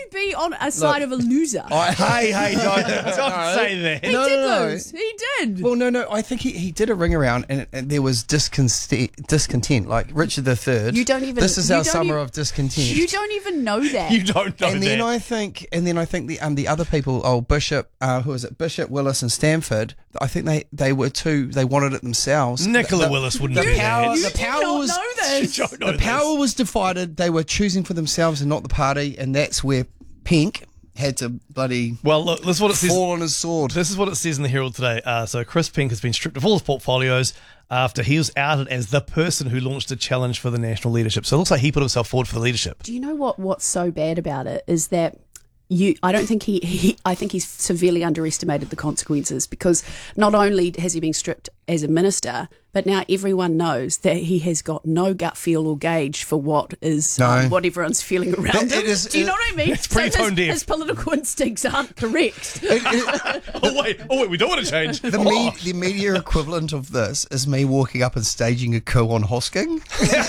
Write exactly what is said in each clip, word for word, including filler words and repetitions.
could be on a side of a loser. I, Hey, hey, don't, don't say that. he no, did no, no. lose. He did. Well, no, no. I think he, he did a ring around, and, and there was discontent. Discontent, like Richard the Third. You don't even- This is you our don't summer even- of discontent. You don't even know that. You don't know and then that. I think, and then I think the um the other people, oh Bishop, uh, who is it? Bishop, Willis, and Stanford. I think they, they were too. They wanted it themselves. Nicola The- the- Willis wouldn't the do power, that. You The did power not was know this. You don't know the this. power was divided. They were choosing for themselves and not the party, and that's where Pink had to bloody Well, look, this is what it says. fall on his sword. This is what it says in the Herald today. Uh, so Chris Pink has been stripped of all his portfolios after he was outed as the person who launched a challenge for the national leadership. So it looks like he put himself forward for the leadership. Do you know what? What's so bad about it is that you. I don't think he, he. I think he's severely underestimated the consequences, because not only has he been stripped as a minister, but now everyone knows that he has got no gut feel or gauge for what is No. um, what everyone's feeling around It- it him. is- Do you know it- what I mean? it's pretty so his, tone deaf. his political instincts aren't correct. It- it- Oh wait, oh wait, we don't want to change. the, me, the media equivalent of this is me walking up and staging a coup on Hosking.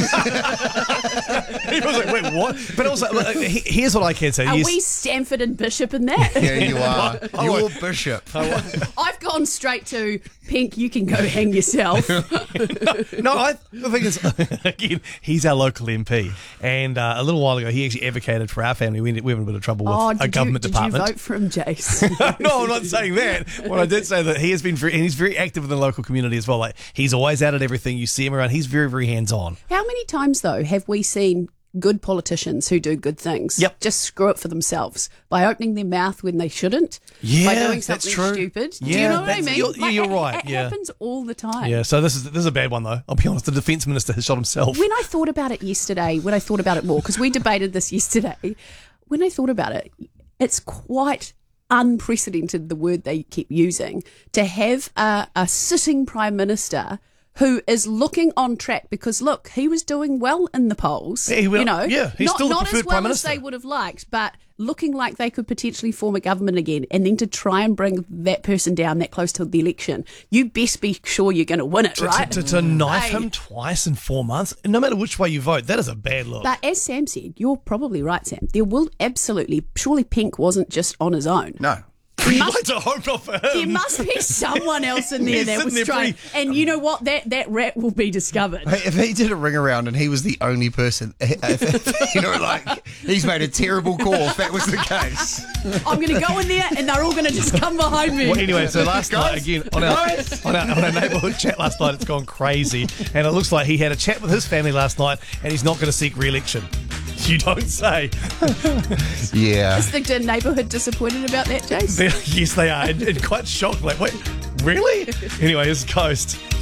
He was like, wait, what? But also, look, he- here's what I can say. Are Yes- we Stanford and Bishop in that? Yeah, you are. Oh, You're wait. Bishop. I've gone straight to Pink. You can go hang yourself. No, I, the thing is, again, he's our local M P, and uh, a little while ago, he actually advocated for our family. We, we were in a bit of trouble with Oh, a did, government you, did department. you vote for him, Jace? No, I'm not saying that. What I did say that he has been very, and he's very active in the local community as well. Like he's always out at everything. You see him around. He's very, very hands on. How many times, though, have we seen good politicians who do good things Yep. just screw it for themselves by opening their mouth when they shouldn't, Yeah, by doing that's something true. stupid? Do Yeah, you know what I that's- mean? you're- Like, you're it- right, It yeah. happens all the time. Yeah. So this is this is a bad one though. I'll be honest. The defence minister has shot himself. When I thought about it yesterday, when I thought about it more, because we debated this yesterday, when I thought about it, it's quite unprecedented, the word they keep using, to have a, a sitting prime minister who is looking on track, because look, he was doing well in the polls. Yeah, he will- you know, yeah, he's not, still the not as preferred well prime as minister. they would have liked, but looking like they could potentially form a government again, and then to try and bring that person down that close to the election, you best be sure you're going to win it, to, right? to, to, to knife Hey. him twice in four months, no matter which way you vote, that is a bad look. But as Sam said, you're probably right, Sam. There will absolutely, surely Pink wasn't just on his own. No. There I'd must, like to hope not for him. there must be someone else in there He's that sitting was there trying. pretty- And you know what? That that rat will be discovered. Hey, if he did a ring around and he was the only person, if, if, you know, like he's made a terrible call if that was the case. I'm going to go in there, and they're all going to just come behind me. Well, anyway, so last night Guys, again on our, guys. on our on our neighbourhood chat last night, it's gone crazy, and it looks like he had a chat with his family last night, and he's not going to seek re-election. You don't say. Yeah. Is the neighbourhood disappointed about that, Jace? They're- yes, they are, and, and quite shocked. Like, wait, really? Anyway, it's Coast.